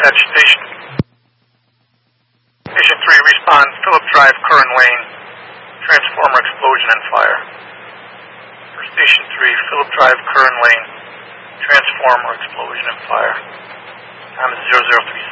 Dispatch Station 3, respond Phillip Drive, Curran Lane, transformer explosion and fire. For Station 3, Phillip Drive, Curran Lane, transformer explosion and fire. Time is 0037.